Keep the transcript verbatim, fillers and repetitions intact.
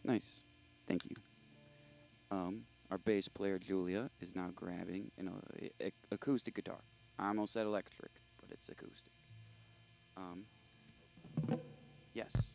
Nice. Thank you. Um, our bass player Julia is now grabbing an uh, a- acoustic guitar. I almost said electric, but it's acoustic. Um, yes.